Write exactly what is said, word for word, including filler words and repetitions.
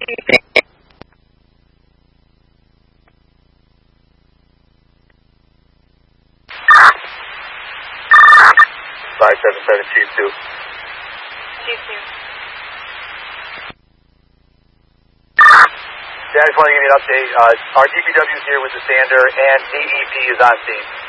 five seven seven two two. two two. Yeah, I just want to give you an update. Uh, our D P W is here with the sander, and D E P is on scene.